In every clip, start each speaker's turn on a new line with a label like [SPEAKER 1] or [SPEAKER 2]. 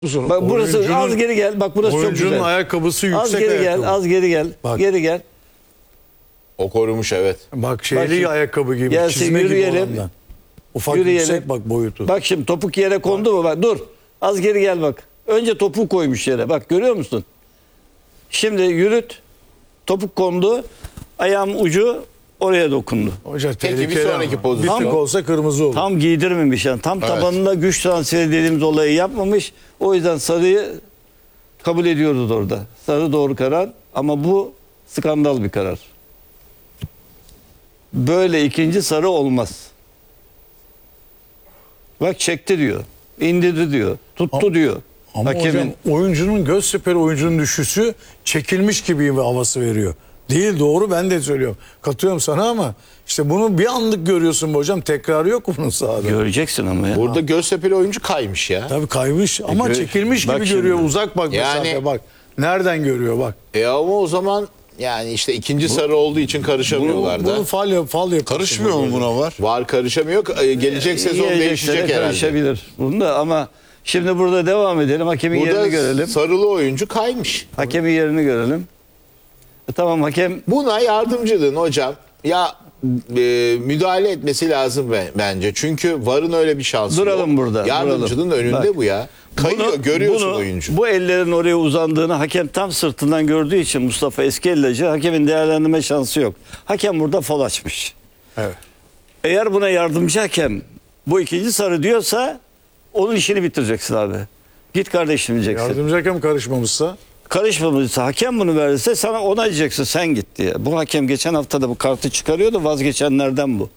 [SPEAKER 1] Bak burası az geri gel. Bak burası çok güzel.
[SPEAKER 2] Oyuncunun ayakkabısı yüksek
[SPEAKER 1] Az geri
[SPEAKER 2] ayakkabı.
[SPEAKER 1] gel, az geri gel.
[SPEAKER 2] Bak.
[SPEAKER 1] Geri gel.
[SPEAKER 3] O korumuş, evet.
[SPEAKER 2] Bak şeyli
[SPEAKER 1] şimdi,
[SPEAKER 2] ayakkabı gibi,
[SPEAKER 1] gelsin,
[SPEAKER 2] çizme gibi
[SPEAKER 1] yürüyelim.
[SPEAKER 2] olandan. Ufak
[SPEAKER 1] Yürüyelim.
[SPEAKER 2] yüksek bak boyutu.
[SPEAKER 1] Bak şimdi topuk yere kondu mu? Bak dur. Az geri gel bak. Önce topuğu koymuş yere. Bak görüyor musun? Şimdi yürüt. Topuk kondu. Ayağım ucu oraya dokundu.
[SPEAKER 2] Hoca
[SPEAKER 3] Peki, bir
[SPEAKER 2] tehlikeli
[SPEAKER 3] sonraki
[SPEAKER 2] ama.
[SPEAKER 3] pozisyon.
[SPEAKER 2] Bir tık olsa kırmızı olur.
[SPEAKER 1] Tam giydirmemiş yani. Tam tabanında güç transferi dediğimiz olayı yapmamış. O yüzden sarıyı kabul ediyoruz orada. Sarı doğru karar ama bu skandal bir karar. Böyle ikinci sarı olmaz. Bak çekti diyor. İndirdi diyor. Tuttu diyor.
[SPEAKER 2] Ama
[SPEAKER 1] Hakemin.
[SPEAKER 2] hocam oyuncunun Göztepe'li oyuncunun düşüşü çekilmiş gibi bir havası veriyor. Değil, doğru, ben de söylüyorum. Katıyorum sana ama işte bunu bir anlık görüyorsun hocam. Tekrarı yok bunun sahada.
[SPEAKER 1] Göreceksin ama ya.
[SPEAKER 3] Burada Göztepe'li oyuncu kaymış ya.
[SPEAKER 2] Tabii kaymış ama
[SPEAKER 1] gö-
[SPEAKER 2] çekilmiş
[SPEAKER 1] bak
[SPEAKER 2] gibi
[SPEAKER 1] şimdi.
[SPEAKER 2] görüyor. Uzak bak
[SPEAKER 3] Yani-
[SPEAKER 2] mesafe bak. Nereden görüyor bak.
[SPEAKER 3] Ama o zaman yani işte ikinci sarı olduğu için karışamıyorlar da.
[SPEAKER 2] Bunu fal yapıyor.
[SPEAKER 4] Karışmıyor mu buna var?
[SPEAKER 3] Var, karışamıyor. Gelecek sezon
[SPEAKER 1] Gelecek
[SPEAKER 3] değişecek
[SPEAKER 1] sene
[SPEAKER 3] herhalde.
[SPEAKER 1] karışabilir. Bunda ama şimdi burada devam edelim. Hakemin
[SPEAKER 3] Burada
[SPEAKER 1] yerini görelim.
[SPEAKER 3] sarılı oyuncu kaymış.
[SPEAKER 1] Hakemin yerini görelim. Tamam hakem
[SPEAKER 3] Buna yardımcıdın hocam. Ya müdahale etmesi lazım bence. Çünkü VAR'ın öyle bir şansı
[SPEAKER 1] Duralım
[SPEAKER 3] yok.
[SPEAKER 1] burada,
[SPEAKER 3] Yardımcının
[SPEAKER 1] duralım.
[SPEAKER 3] önünde
[SPEAKER 1] Bak.
[SPEAKER 3] bu ya. Kayıyor, görüyorsun oyuncu.
[SPEAKER 1] Bu ellerin oraya uzandığını hakem tam sırtından gördüğü için Mustafa Eskellacı hakemin değerlendirme şansı yok. Hakem burada fal açmış.
[SPEAKER 2] Evet.
[SPEAKER 1] Eğer buna yardımcı hakem bu ikinci sarı diyorsa onun işini bitireceksin abi. Git kardeşim diyeceksin.
[SPEAKER 2] Yardımcı hakem karışmamışsa
[SPEAKER 1] Karışmamışsa hakem bunu verirse sana ona diyeceksin sen git diye. Bu hakem geçen hafta da bu kartı çıkarıyordu, vazgeçenlerden bu.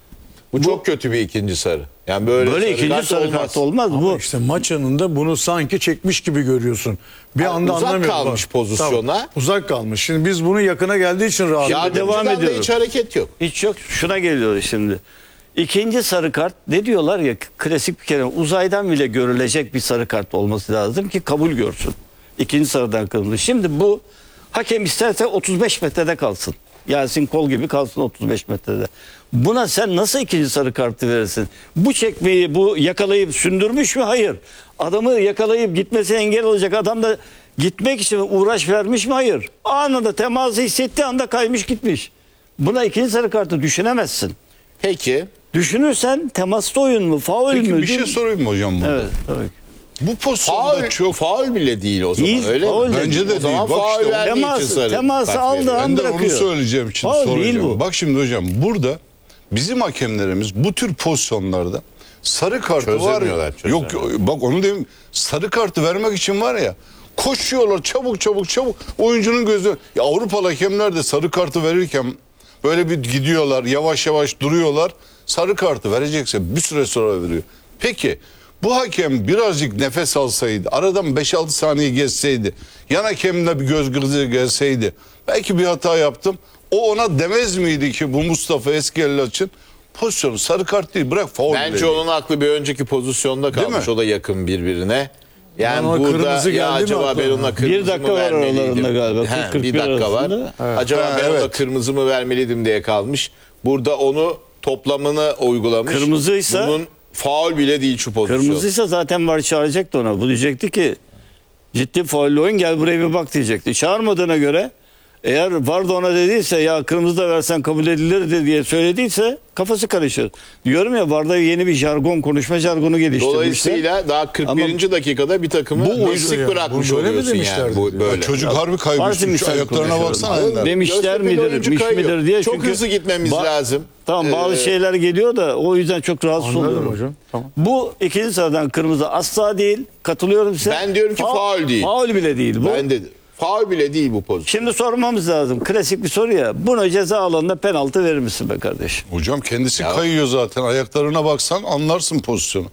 [SPEAKER 3] Bu çok kötü bir ikinci sarı. Yani böyle sarı
[SPEAKER 1] ikinci
[SPEAKER 3] kart
[SPEAKER 1] sarı
[SPEAKER 3] olmaz.
[SPEAKER 1] kart olmaz.
[SPEAKER 2] ama
[SPEAKER 1] Bu
[SPEAKER 2] işte maç anında bunu sanki çekmiş gibi görüyorsun. Bir anda
[SPEAKER 3] uzak
[SPEAKER 2] anlamıyorum.
[SPEAKER 3] kalmış pozisyona.
[SPEAKER 2] Tamam, uzak kalmış. Şimdi biz bunu yakına geldiği için rahat.
[SPEAKER 3] Yardımcıdan
[SPEAKER 1] devam
[SPEAKER 3] da
[SPEAKER 1] ediyorum.
[SPEAKER 3] hiç hareket yok.
[SPEAKER 1] hiç yok. Şuna geliyor şimdi. İkinci sarı kart ne diyorlar ya, klasik bir kere uzaydan bile görülecek bir sarı kart olması lazım ki kabul görsün. İkinci sarıdan kırmızı. Şimdi bu hakem isterse 35 metrede kalsın. Yasin Kol gibi kalsın 35 metrede. Buna sen nasıl ikinci sarı kartı verirsin? Bu çekmeyi bu yakalayıp sündürmüş mü? Hayır. Adamı yakalayıp gitmesine engel olacak adam da gitmek için uğraş vermiş mi? Hayır. Anında teması hissettiği anda kaymış gitmiş. Buna ikinci sarı kartı düşünemezsin.
[SPEAKER 3] Peki.
[SPEAKER 1] Düşünürsen temaslı oyun mu? Faul
[SPEAKER 4] Peki
[SPEAKER 1] mü?
[SPEAKER 4] bir şey sorayım mı hocam burada?
[SPEAKER 1] Evet tabii.
[SPEAKER 4] Bu pozisyonda çok...
[SPEAKER 3] Faul bile değil o zaman.
[SPEAKER 1] Değil,
[SPEAKER 3] Öyle
[SPEAKER 1] faul
[SPEAKER 3] mi?
[SPEAKER 1] de
[SPEAKER 4] Bence
[SPEAKER 1] değil.
[SPEAKER 4] de
[SPEAKER 3] O zaman
[SPEAKER 4] değil. Bak
[SPEAKER 3] faul
[SPEAKER 4] işte
[SPEAKER 3] verdiği için sarı
[SPEAKER 1] teması
[SPEAKER 3] kart
[SPEAKER 1] aldığı
[SPEAKER 3] veriyor.
[SPEAKER 1] an
[SPEAKER 4] ben de onu
[SPEAKER 1] bırakıyor.
[SPEAKER 4] söyleyeceğim şimdi
[SPEAKER 1] Faul değil
[SPEAKER 4] soracağım.
[SPEAKER 1] bu.
[SPEAKER 4] Bak şimdi hocam burada bizim hakemlerimiz bu tür pozisyonlarda sarı kartı var ya.
[SPEAKER 3] Çözemiyorlar.
[SPEAKER 4] Yok bak onu diyeyim, sarı kartı vermek için var ya, koşuyorlar çabuk oyuncunun gözü. Ya Avrupalı hakemler de sarı kartı verirken böyle bir gidiyorlar, yavaş yavaş duruyorlar. Sarı kartı verecekse bir süre sonra veriyor. Peki bu hakem birazcık nefes alsaydı, aradan 5-6 saniye geçseydi, yan hakemle bir göz kırpıcı gelseydi, belki bir hata yaptım. O ona demez miydi ki bu Mustafa Eskellacı'nın pozisyonu sarı kart değil, bırak faul.
[SPEAKER 3] Bence
[SPEAKER 4] dedi.
[SPEAKER 3] onun aklı bir önceki pozisyonda
[SPEAKER 4] Değil
[SPEAKER 3] kalmış.
[SPEAKER 4] mi?
[SPEAKER 3] O da yakın birbirine. Yani
[SPEAKER 2] Ama
[SPEAKER 3] burada
[SPEAKER 2] kırmızı
[SPEAKER 3] ya
[SPEAKER 2] geldi mi
[SPEAKER 3] acaba
[SPEAKER 2] aklına?
[SPEAKER 3] ben ona kırmızı
[SPEAKER 1] Bir dakika
[SPEAKER 3] mı
[SPEAKER 1] var
[SPEAKER 3] vermeliydim?
[SPEAKER 1] aralarında galiba.
[SPEAKER 3] He,
[SPEAKER 1] 40-41
[SPEAKER 3] bir dakika var.
[SPEAKER 1] arasında.
[SPEAKER 3] Acaba
[SPEAKER 4] Ha,
[SPEAKER 3] ben ona
[SPEAKER 4] evet.
[SPEAKER 3] kırmızı mı vermeliydim diye kalmış. Burada onu toplamını uygulamış.
[SPEAKER 1] Kırmızıysa-
[SPEAKER 3] Bunun faul bile değil şu pozisyon.
[SPEAKER 1] Kırmızıysa zaten var çağıracaktı ona. Bu diyecekti ki ciddi faullü oyun, gel buraya bir bak diyecekti. Çağırmadığına göre eğer var da ona dediyse ya kırmızı da versen kabul edilirdi diye söylediyse kafası karışır. Diyorum ya, VAR'da yeni bir jargon, konuşma jargonu geliştirmişler.
[SPEAKER 3] Dolayısıyla daha 41. dakikada bir takımı
[SPEAKER 2] Bu
[SPEAKER 3] eksik
[SPEAKER 2] oyun-
[SPEAKER 3] bırakmış
[SPEAKER 2] bunu böyle mi
[SPEAKER 3] oluyorsun yani.
[SPEAKER 2] demişlerdi?
[SPEAKER 3] Bu,
[SPEAKER 4] Ya
[SPEAKER 3] böyle.
[SPEAKER 4] çocuk harbi
[SPEAKER 1] Parti
[SPEAKER 4] kaybetmiş.
[SPEAKER 1] misali
[SPEAKER 4] Ayaklarına
[SPEAKER 1] konuşuyorum.
[SPEAKER 4] baksana. Ender.
[SPEAKER 1] Demişler
[SPEAKER 3] Göztepe'li
[SPEAKER 1] midir,
[SPEAKER 3] oyuncu
[SPEAKER 1] miş
[SPEAKER 3] kayıyor.
[SPEAKER 1] midir diye.
[SPEAKER 3] Çok
[SPEAKER 1] çünkü
[SPEAKER 3] hızlı gitmemiz lazım.
[SPEAKER 1] Tamam, bazı şeyler geliyor da o yüzden çok rahatsız
[SPEAKER 2] Anladım
[SPEAKER 1] oluyorum.
[SPEAKER 2] hocam, tamam.
[SPEAKER 1] Bu ikinci sıradan kırmızı asla değil. Katılıyorum size.
[SPEAKER 3] Ben diyorum ki faul değil.
[SPEAKER 1] Faul bile değil bu.
[SPEAKER 3] Ben de faul bile değil bu pozisyon.
[SPEAKER 1] Şimdi sormamız lazım. Klasik bir soru ya. Buna ceza alanında penaltı verir misin be kardeşim?
[SPEAKER 4] Hocam kendisi kayıyor zaten. Ayaklarına baksan anlarsın pozisyonu.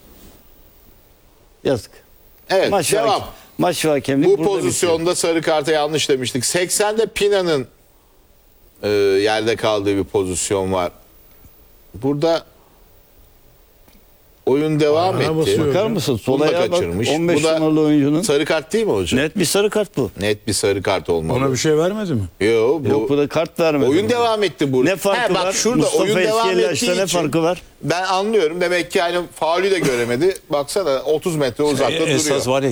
[SPEAKER 1] Yazık.
[SPEAKER 3] Evet,
[SPEAKER 1] Maç
[SPEAKER 3] devam.
[SPEAKER 1] Maç ve hakemlik
[SPEAKER 3] Bu
[SPEAKER 1] burada
[SPEAKER 3] pozisyonda sarı karta yanlış demiştik. 80'de Pina'nın yerde kaldığı bir pozisyon var. Burada Oyun devam
[SPEAKER 2] Ayağına
[SPEAKER 3] etti.
[SPEAKER 2] basıyor.
[SPEAKER 1] Bakar mısın?
[SPEAKER 3] Bunu da
[SPEAKER 1] Solaya bak.
[SPEAKER 3] kaçırmış.
[SPEAKER 1] 15
[SPEAKER 3] Bu da
[SPEAKER 1] numaralı oyuncunun.
[SPEAKER 3] Sarı kart değil mi hocam?
[SPEAKER 1] Net bir sarı kart bu.
[SPEAKER 3] Net bir sarı kart olmalı.
[SPEAKER 2] Ona bir şey vermedi mi?
[SPEAKER 3] Yok, bu
[SPEAKER 1] Yok bu da kart vermedi.
[SPEAKER 3] oyun devam etti burada.
[SPEAKER 1] Ne farkı
[SPEAKER 3] bak
[SPEAKER 1] var?
[SPEAKER 3] Şurada
[SPEAKER 1] Mustafa
[SPEAKER 3] oyun devam
[SPEAKER 1] Eskiyer'le
[SPEAKER 3] ettiği
[SPEAKER 1] işte ne
[SPEAKER 3] için
[SPEAKER 1] farkı var?
[SPEAKER 3] Ben anlıyorum. Demek ki yani faulü de göremedi. Baksana 30 metre uzakta duruyor.
[SPEAKER 5] Esas var ya